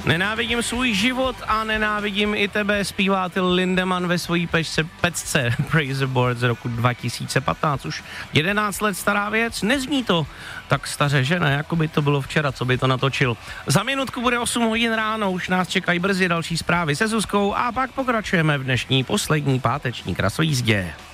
Nenávidím svůj život a nenávidím i tebe, zpívá Till Lindemann ve svojí pecce Praise the Board z roku 2015. Už 11 let stará věc, nezní to tak staře, že ne? Jako by to bylo včera, co by to natočil. Za minutku bude 8 hodin ráno, už nás čekají brzy další zprávy se Zuzkou a pak pokračujeme v dnešní poslední páteční krasojízdě.